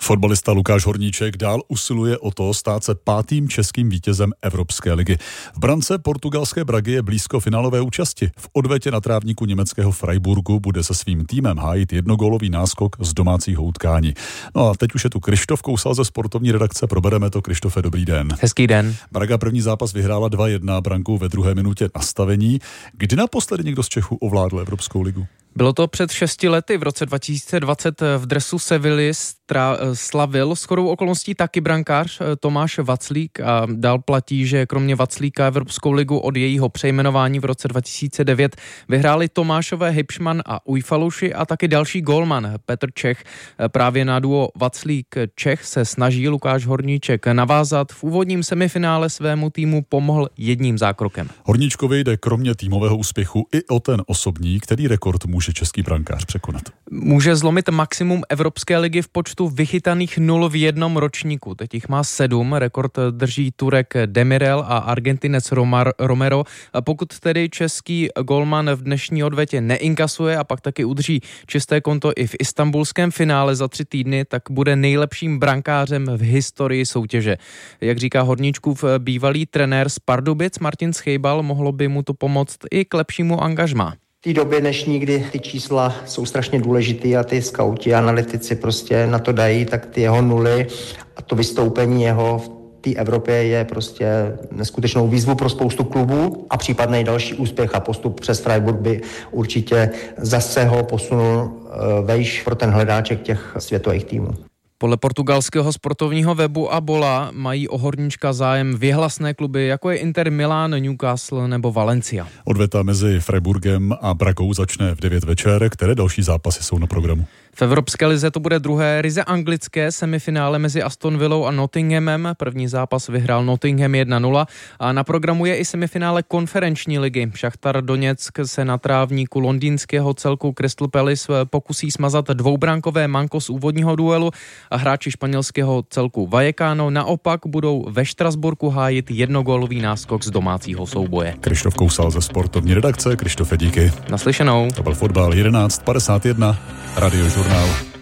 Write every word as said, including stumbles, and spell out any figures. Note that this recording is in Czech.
Fotbalista Lukáš Horníček dál usiluje o to stát se pátým českým vítězem Evropské ligy. V brance portugalské Bragy je blízko finálové účasti. V odvetě na trávníku německého Freiburgu bude se svým týmem hájit jednogólový náskok z domácího utkání. No a teď už je tu Krištof Kousal ze sportovní redakce. Probereme to. Krištofe, dobrý den. Hezký den. Braga první zápas vyhrála dva jedna, brankou ve druhé minutě nastavení. Kdy naposledy někdo z Čechů ovládl Evropskou ligu? Bylo to před šesti lety, v roce dva tisíce dvacet v dresu Sevilly stra- slavil shodou okolností taky brankář Tomáš Vaclík a dál platí, že kromě Vaclíka Evropskou ligu od jejího přejmenování v roce dva tisíce devět vyhráli Tomášové Hipšman a Ujfaluši a taky další gólman Petr Čech. Právě na duo Vaclík-Čech se snaží Lukáš Horníček navázat. V úvodním semifinále svému týmu pomohl jedním zákrokem. Horníčkovi jde kromě týmového úspěchu i o ten osobní, který rekord může český brankář překonat. Může zlomit maximum Evropské ligy v počtu vychytaných nul v jednom ročníku. Teď jich má sedm, rekord drží Turek Demirel a Argentinec Romar, Romero. A pokud tedy český golman v dnešní odvetě neinkasuje a pak taky udrží čisté konto i v istanbulském finále za tři týdny, tak bude nejlepším brankářem v historii soutěže. Jak říká Horníčkův bývalý trenér z Pardubic Martin Schejbal, mohlo by mu to pomoct i k lepšímu angažmá. V té době dnešní, kdy ty čísla jsou strašně důležitý a ty skauti, analytici prostě na to dají, tak ty jeho nuly a to vystoupení jeho v té Evropě je prostě neskutečnou výzvu pro spoustu klubů a případný další úspěch a postup přes Freiburg by určitě zase ho posunul vejš pro ten hledáček těch světových týmů. Podle portugalského sportovního webu Abola mají o Horníčka zájem věhlasné kluby, jako je Inter Milán, Newcastle nebo Valencia. Odveta mezi Freiburgem a Bragou začne v devět večer. Které další zápasy jsou na programu? V Evropské lize to bude druhé ryze anglické semifinále mezi Aston Villou a Nottinghamem. První zápas vyhrál Nottingham jedna nula a na programu je i semifinále konferenční ligy. Šachtar Doněck se na trávníku londýnského celku Crystal Palace pokusí smazat dvoubrankové manko z úvodního duelu a hráči španělského celku Vallecano naopak budou ve Štrasburku hájit jednogólový náskok z domácího souboje. Krištof Kousal ze sportovní redakce. Krištofe, díky. Naslyšenou. To byl Fotbal jedenáct padesát jedna, Radiožurnál.